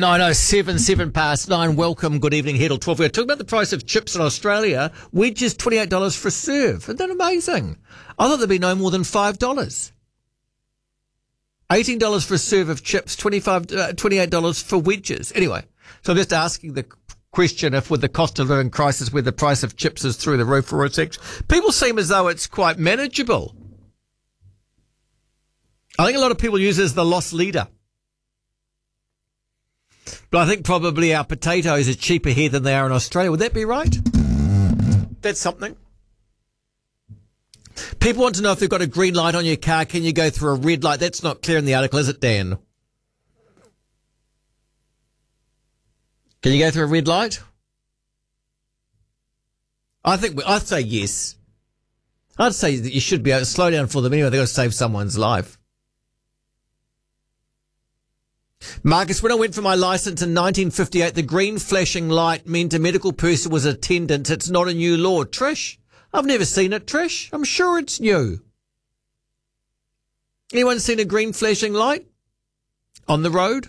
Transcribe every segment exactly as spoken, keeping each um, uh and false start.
nine oh seven, seven past nine. Welcome. Good evening. Headle twelve. We're talking about the price of chips in Australia. Wedges, twenty-eight dollars for a serve. Isn't that amazing? I thought there'd be no more than five dollars. eighteen dollars for a serve of chips, twenty-five, uh, twenty-eight dollars for wedges. Anyway, so I'm just asking the question if with the cost of living crisis where the price of chips is through the roof or it's actually, people seem as though it's quite manageable. I think a lot of people use it as the lost leader. But I think probably our potatoes are cheaper here than they are in Australia. Would that be right? That's something. People want to know if they've got a green light on your car, can you go through a red light? That's not clear in the article, is it, Dan? Can you go through a red light? I think, we, I'd say yes. I'd say that you should be able to slow down for them anyway. They've got to save someone's life. Marcus, when I went for my licence in nineteen fifty-eight, the green flashing light meant a medical person was attendant. It's not a new law. Trish, I've never seen it, Trish. I'm sure it's new. Anyone seen a green flashing light on the road?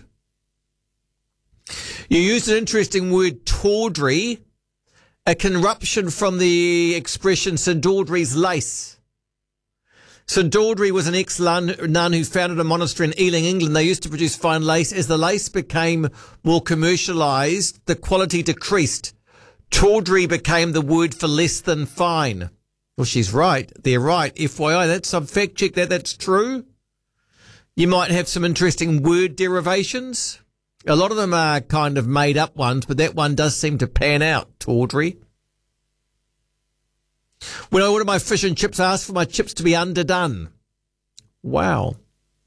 You used an interesting word, tawdry, a corruption from the expression St Audrey's lace. St Audrey was an ex-nun who founded a monastery in Ealing, England. They used to produce fine lace. As the lace became more commercialised, the quality decreased. Tawdry became the word for less than fine. Well, she's right. They're right. F Y I, that's some fact check that that's true. You might have some interesting word derivations. A lot of them are kind of made up ones, but that one does seem to pan out, tawdry. When I order my fish and chips, I ask for my chips to be underdone. Wow.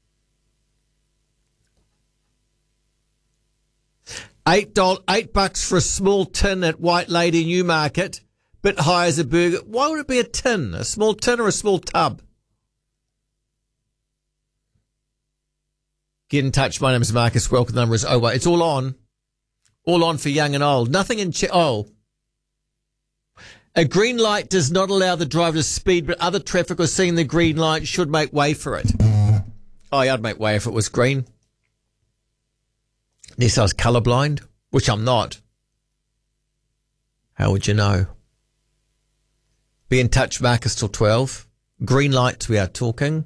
Eight dollars, eight bucks for a small tin at White Lady Newmarket. Bit high as a burger. Why would it be a tin? A small tin or a small tub? Get in touch. My name is Marcus. Welcome. The number is oh one. It's all on. All on for young and old. Nothing in... Ch- oh. A green light does not allow the driver to speed, but other traffic or seeing the green light should make way for it. Oh, yeah, I'd make way if it was green. Unless I was colourblind, which I'm not. How would you know? Be in touch, Marcus, till twelve. Green lights, we are talking.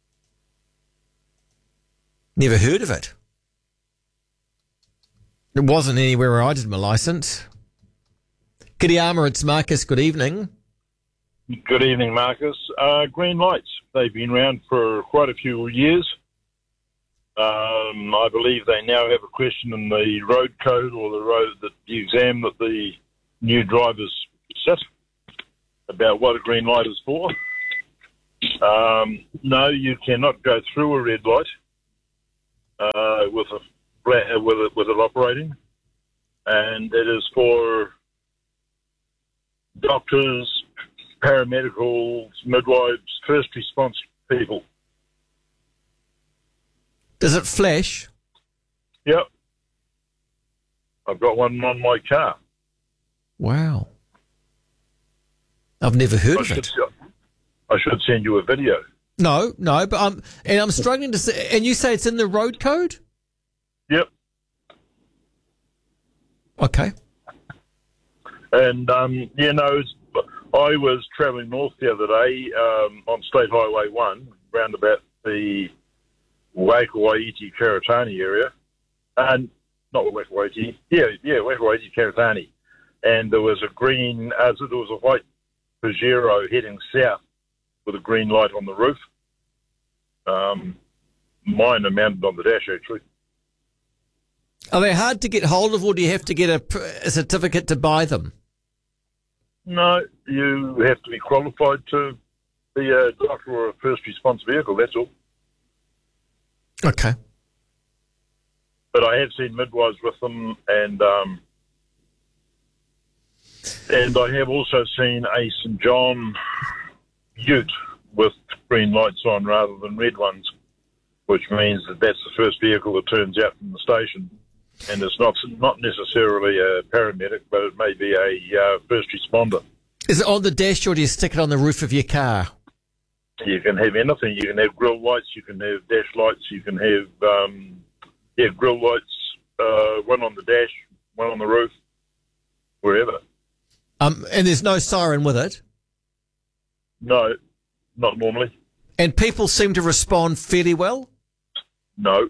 Never heard of it. It wasn't anywhere where I did my licence. Kiriama, it's Marcus. Good evening. Good evening, Marcus. Uh, green lights. They've been around for quite a few years. Um, I believe they now have a question in the road code or the road that the exam that the new drivers sit about what a green light is for. Um, no, you cannot go through a red light uh, with a with it, with it operating, and it is for doctors, paramedicals, midwives, first response people. Does it flash? Yep. I've got one on my car. Wow. I've never heard I of should, it. I should send you a video. No, no, but I'm, and I'm struggling to say, and you say it's in the road code? Yep. Okay. And, um, you know, I was travelling north the other day um, on State Highway one, round about the Waikawaiti Karatani area. And not Waikawaiti, yeah, yeah, Waikawaiti Karatani. And there was a green, as uh, there was a white Pajero heading south with a green light on the roof. Um, mine are mounted on the dash, actually. Are they hard to get hold of, or do you have to get a, a certificate to buy them? No, you have to be qualified to be a doctor or a first response vehicle, that's all. Okay. But I have seen midwives with them, and um, and I have also seen a St John ute with green lights on rather than red ones, which means that that's the first vehicle that turns out from the station. And it's not not necessarily a paramedic, but it may be a uh, first responder. Is it on the dash, or do you stick it on the roof of your car? You can have anything. You can have grill lights, you can have dash lights, you can have um, yeah grill lights, uh, one on the dash, one on the roof, wherever. Um, and there's no siren with it? No, not normally. And people seem to respond fairly well? No.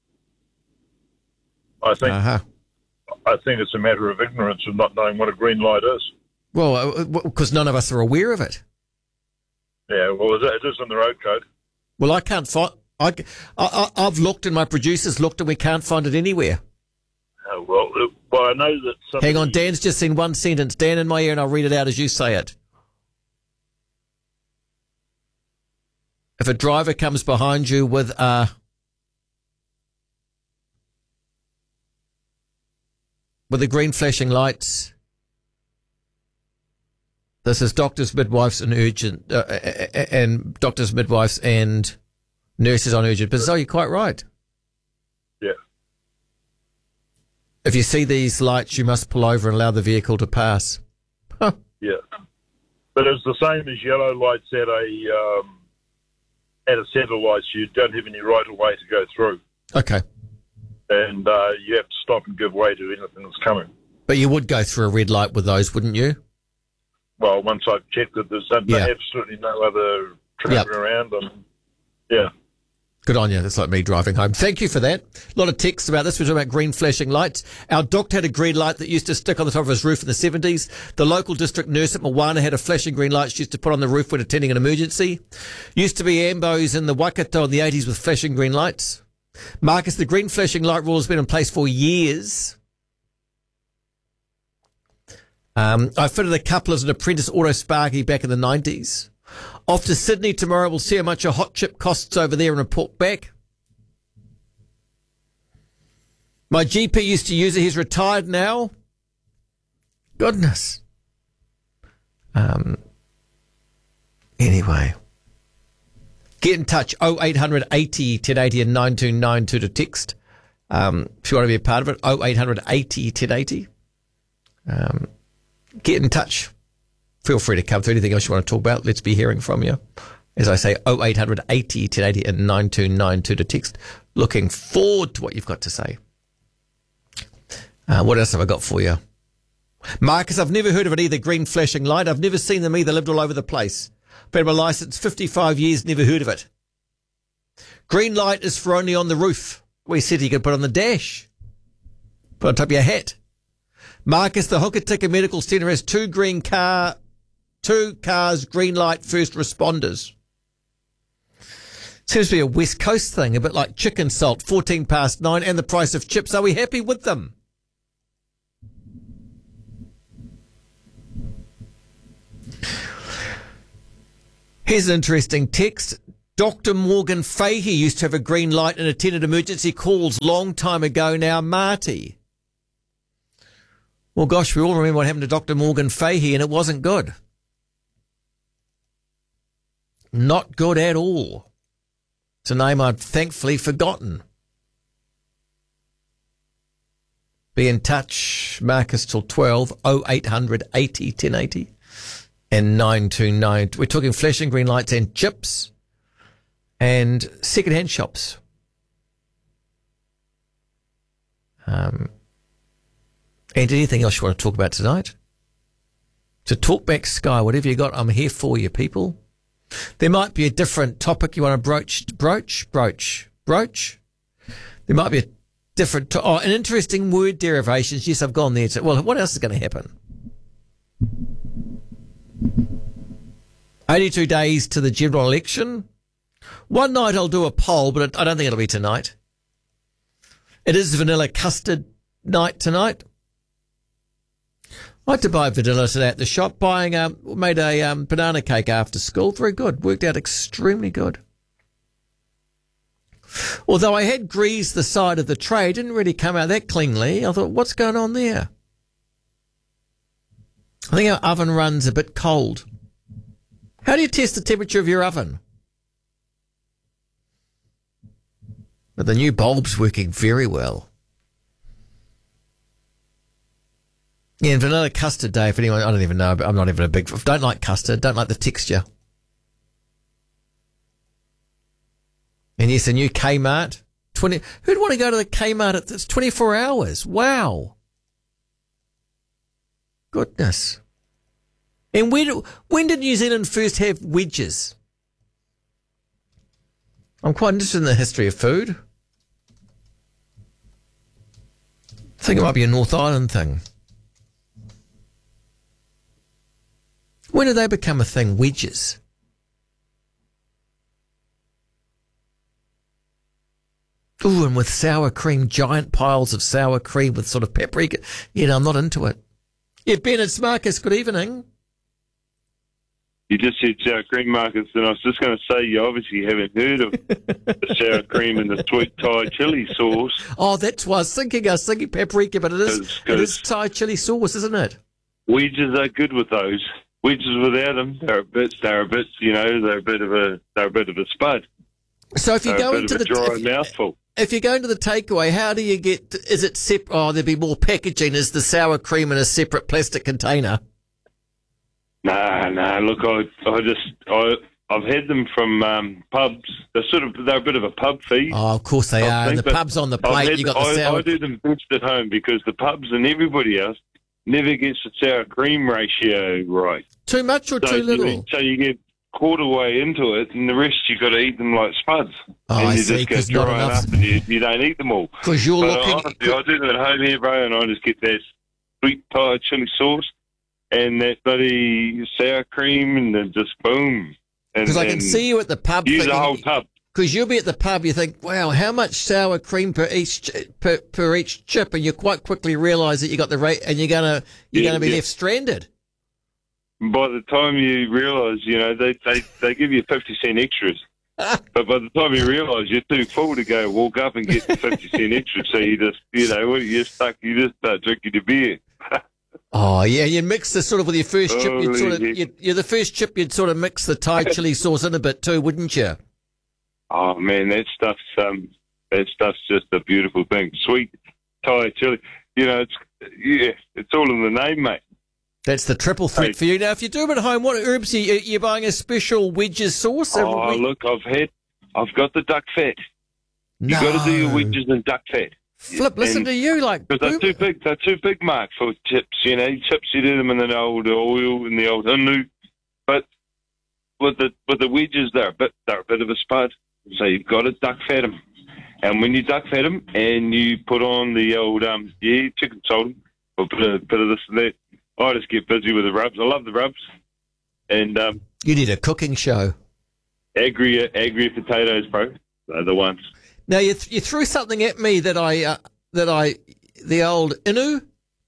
I think Uh-huh. I think it's a matter of ignorance of not knowing what a green light is. Well, because none of us are aware of it. Yeah, well, it it is in the road code. Well, I can't find... I, I, I've looked and my producers looked and we can't find it anywhere. Uh, well, it, well, I know that somebody... Hang on, Dan's just seen one sentence. Dan, in my ear, and I'll read it out as you say it. If a driver comes behind you with a... with the green flashing lights... This is doctors, midwives, and urgent... Uh, and doctors, midwives, and nurses on urgent business. Oh, you're quite right. Yeah. If you see these lights, you must pull over and allow the vehicle to pass. Huh. Yeah. But it's the same as yellow lights at a um, at a centre lights. You don't have any right of way to go through. Okay. And uh, you have to stop and give way to anything that's coming. But you would go through a red light with those, wouldn't you? Well, once I've checked that there's no, Yeah. absolutely no other traffic Yep. around, and yeah. Good on you. That's like me driving home. Thank you for that. A lot of texts about this. We're talking about green flashing lights. Our doctor had a green light that used to stick on the top of his roof in the seventies. The local district nurse at Moana had a flashing green light she used to put on the roof when attending an emergency. Used to be ambos in the Waikato in the eighties with flashing green lights. Marcus, the green flashing light rule has been in place for years. Um, I fitted a couple as an apprentice auto sparky back in the nineties. Off to Sydney tomorrow. We'll see how much a hot chip costs over there and report back. My G P used to use it. He's retired now. Goodness. Um. Anyway. Get in touch. oh eight hundred eighty ten eighty and nine two nine two to text. Um, if you want to be a part of it, oh eight hundred eighty ten eighty. Um, get in touch. Feel free to come through. Anything else you want to talk about, let's be hearing from you. As I say, oh eight hundred eighty ten eighty and nine two nine two to text. Looking forward to what you've got to say. Uh, what else have I got for you? Marcus, I've never heard of it either, green flashing light. I've never seen them either, lived all over the place. Been my licence fifty-five years, never heard of it. Green light is for only on the roof. We said you could put on the dash. Put on top of your hat. Marcus, the Hokitika Medical Centre has two green car... Two cars, green light, first responders. Seems to be a West Coast thing, a bit like chicken salt, fourteen past nine, and the price of chips. Are we happy with them? Here's an interesting text. Doctor Morgan Fahey used to have a green light and attended emergency calls long time ago now, Marty. Well, gosh, we all remember what happened to Doctor Morgan Fahey, and it wasn't good. Not good at all. It's a name I'd thankfully forgotten. Be in touch, Marcus, till twelve, oh eight hundred eighty ten eighty and nine two nine. We're talking flashing green lights and chips and second-hand shops. Um, and anything else you want to talk about tonight? So talk back, Sky, whatever you got, I'm here for you, people. There might be a different topic you want to broach, broach, broach, broach. There might be a different, to- oh, an interesting word derivations. Yes, I've gone there. To, well, what else is going to happen? eighty-two days to the general election. One night I'll do a poll, but I don't think it'll be tonight. It is vanilla custard night tonight. I had to buy vanilla today at the shop. Buying um, made a um, banana cake after school. Very good. Worked out extremely good. Although I had greased the side of the tray, it didn't really come out that cleanly. I thought, what's going on there? I think our oven runs a bit cold. How do you test the temperature of your oven? But the new bulb's working very well. Yeah, and vanilla custard day, if anyone, I don't even know, but I'm not even a big, don't like custard, don't like the texture. And yes, a new Kmart, twenty. Who'd want to go to the Kmart? At, it's twenty-four hours. Wow. Goodness. And when, when did New Zealand first have wedges? I'm quite interested in the history of food. I think it might be a North Island thing. When did they become a thing, wedges? Ooh, and with sour cream, giant piles of sour cream with sort of paprika. You know, I'm not into it. Yeah, Bernard Marcus, good evening. You just said sour cream, Marcus, and I was just going to say you obviously haven't heard of the sour cream and the sweet Thai chili sauce. Oh, that's why I was thinking. I was thinking paprika, but it is, Cause, it is Thai chili sauce, isn't it? Wedges are good with those. Wedges without them, they're a bit, they're a bit, you know, they're a bit of a, they're a bit of a spud. So if you they're go a bit into of a the dry if, mouthful. If you go into the takeaway, how do you get? Is it sep? Oh, there'd be more packaging. Is the sour cream in a separate plastic container? Nah, nah. Look, I, I just, I, I've had them from um, pubs. They're sort of, they're a bit of a pub feed. Oh, of course they I are. And think, the but pub's on the I've plate. had- You got the I, sour. I do them best at home because the pubs and everybody else never gets the sour cream ratio right. Too much or So too little? You, so you get quarter way into it, and the rest you got to eat them like spuds. Oh, and I you see, just 'cause get not drying enough- up, and you, you don't eat them all. Because you're But looking. honestly, I do them at home here, bro, and I just get that sweet Thai chili sauce and that bloody sour cream, and then just boom. Because I can and see you at the pub. use a whole thinking, tub. Because you'll be at the pub, you think, wow, how much sour cream per each ch- per, per each chip, and you quite quickly realise that you got the rate, and you're gonna you're Yeah, gonna be yeah. left stranded. By the time you realise, you know, they, they, they give you fifty cent extras. But by the time you realise you're too full to go walk up and get the fifty cent extra, so you just, you know, you're stuck, you just start drinking the beer. Oh yeah, you mix the sort of with your first chip. You'd Holy sort of heck. you'd, you're the first chip. You'd sort of mix the Thai chili sauce in a bit too, wouldn't you? Oh, man, that stuff's, um, that stuff's just a beautiful thing. Sweet Thai chili. You know, it's, yeah, it's all in the name, mate. That's the triple threat Hey. for you. Now, if you do them at home, what herbs are you, you're buying? A special wedges sauce? A Oh, wed- look, I've had, I've got the duck fat. no. You've got to do your wedges in duck fat. Flip, listen And- to you, like Because they're boom. too big. They're too big, Mark, for chips. You know, chips you do them in the old oil and the old unu, but with the with the wedges, they're a bit they're a bit of a spud. So you've got to duck fat them, and when you duck fat them, and you put on the old um yeah chicken salt or bit of bit of this and that, I just get busy with the rubs. I love the rubs, and um You need a cooking show. agria agria potatoes, bro. They're the ones. Now you th- you threw something at me that I uh, that I the old inu.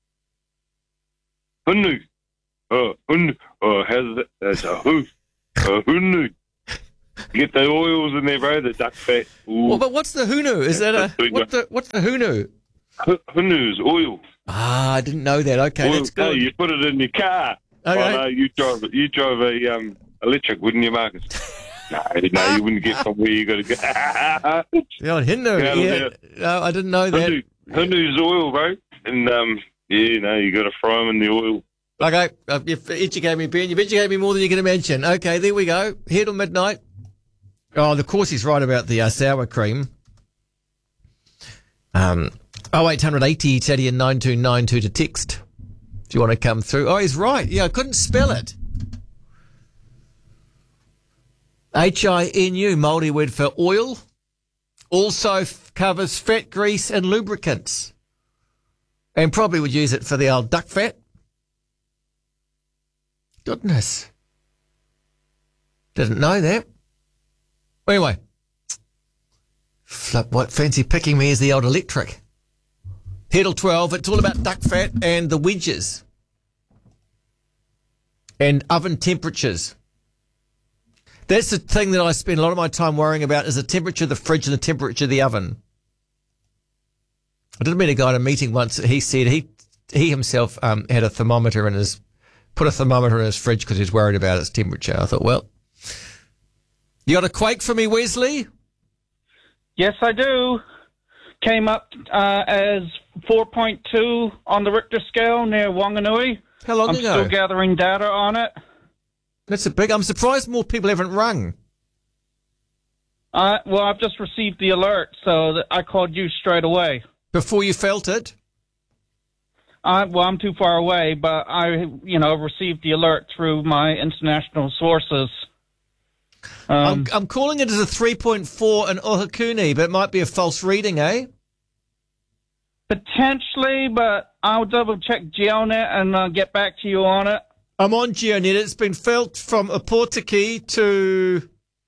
Hunu. Oh, hunu. Oh, how's it? That's a hoo. A hunu. Get the oils in there, bro. The duck fat. Ooh. Well, but what's the hunu? Is that a That's big what the what's the hunu? Hu- Hunu's oil. Ah, I didn't know that. Okay, oil. that's No, good. you put it in your car. Okay. Oh, no, you drive. You drive a um electric, wouldn't you, Marcus? no, no, you wouldn't get from where you got to go. The old hinu. Yeah, Yeah, yeah. no, I didn't know that. Hunu, Hunu's oil, bro. And um, yeah, no, you got to fry them in the oil. Okay, uh, you've educated me, Ben. You've educated me more than you can imagine. Okay, there we go. Here till midnight. Oh, of course he's right about the uh, sour cream. Um, oh eight hundred eighty Teddy and nine two nine two to text if you want to come through. Oh, he's right. Yeah, I couldn't spell it. H I N U, Māori word for oil. Also f- covers fat, grease and lubricants. And probably would use it for the old duck fat. Goodness. Didn't know that. Anyway. Flip, what fancy picking me is the old electric. Heddle twelve, it's all about duck fat and the wedges. And oven temperatures. That's the thing that I spend a lot of my time worrying about is the temperature of the fridge and the temperature of the oven. I did meet a guy at a meeting once. He said he he himself um, had a thermometer in his, put a thermometer in his fridge because he was worried about its temperature. I thought, well, you got a quake for me, Wesley? Yes, I do. Came up uh, as four point two on the Richter scale near Wanganui. How long I'm ago? still gathering data on it. That's a big. I'm surprised more people haven't rung. Uh, well, I've just received the alert, so that I called you straight away. Before you felt it? Uh, well, I'm too far away, but I, you know, received the alert through my international sources. Um, I'm, I'm calling it as a three point four in Ohakune, but it might be a false reading, eh? Potentially, but I'll double check GeoNet and uh, get back to you on it. I'm on GeoNet. It's been felt from Opotiki to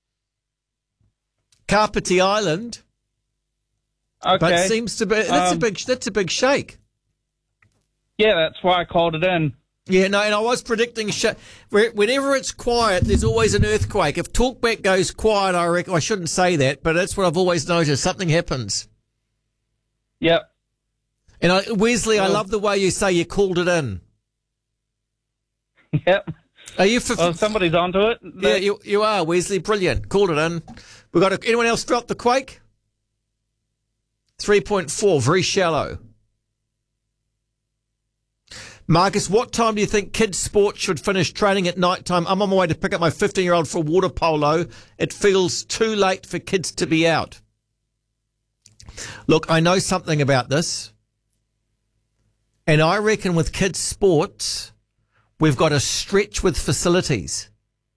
Kapiti Island. Okay. But it seems to be that's Um, a big that's a big shake. Yeah, that's why I called it in. Yeah, no, and I was predicting sh- whenever it's quiet, there's always an earthquake. If talkback goes quiet, I reckon I shouldn't say that, but that's what I've always noticed. Something happens. Yep. And I, Wesley, I Oh. love the way you say you called it in. Yep. Are you? For, Oh, somebody's onto it. yeah, you you are Wesley. Brilliant. Called it in. We got a, anyone else felt the quake? Three point four, very shallow. Marcus, what time do you think kids' sport should finish training at night time? I'm on my way to pick up my fifteen-year-old for water polo. It feels too late for kids to be out. Look, I know something about this. And I reckon with kids' sports, we've got a stretch with facilities.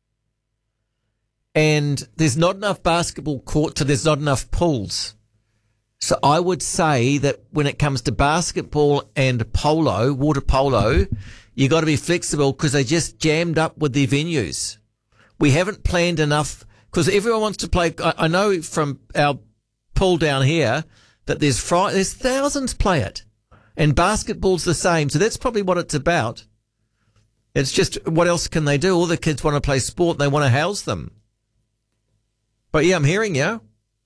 And there's not enough basketball courts, so there's not enough pools. So I would say that when it comes to basketball and polo, water polo, you got to be flexible because they just jammed up with their venues. We haven't planned enough because everyone wants to play. I, I know from our pool down here that there's fri- there's thousands play it, and basketball's the same. So that's probably what it's about. It's just what else can they do? All the kids want to play sport and they want to house them. But yeah, I'm hearing you.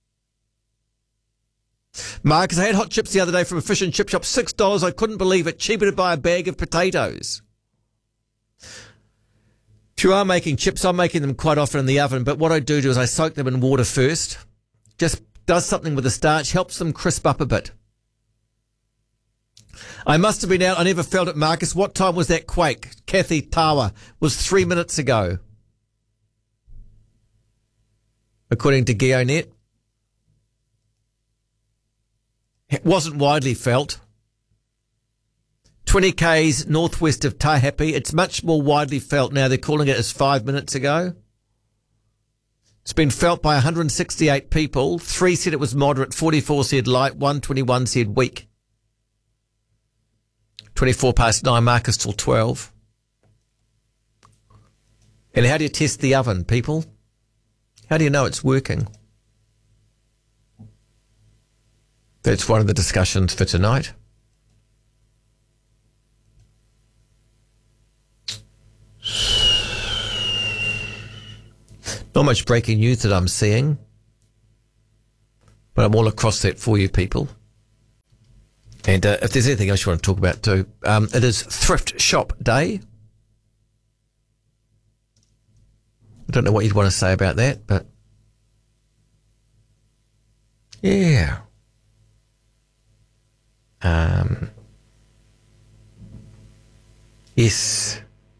Marcus, I had hot chips the other day from a fish and chip shop, six dollars. I couldn't believe it. Cheaper to buy a bag of potatoes. If you are making chips, I'm making them quite often in the oven, but what I do do is I soak them in water first. Just does something with the starch, helps them crisp up a bit. I must have been out. I never felt it, Marcus. What time was that quake? Kathy Tawa was three minutes ago. According to GeoNet. It wasn't widely felt. twenty kays northwest of Taihape. It's much more widely felt now. They're calling it as five minutes ago. It's been felt by one hundred sixty-eight people. Three said it was moderate, forty-four said light, one hundred twenty-one said weak. twenty-four past nine, Marcus till twelve. And how do you test the oven, people? How do you know it's working? That's one of the discussions for tonight. Not much breaking news that I'm seeing, but I'm all across that for you people. And uh, if there's anything else you want to talk about too, um, it is Thrift Shop Day. I don't know what you'd want to say about that, but yeah. Um, yes.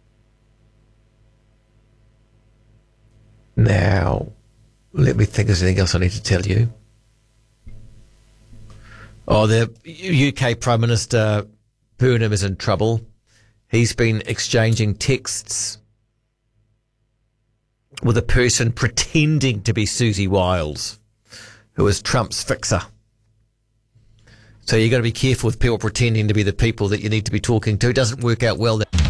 Now, let me think. Is there anything else I need to tell you? Oh, the U K Prime Minister Burnham is in trouble. He's been exchanging texts with a person pretending to be Susie Wiles, who is Trump's fixer. So you've got to be careful with people pretending to be the people that you need to be talking to. It doesn't work out well.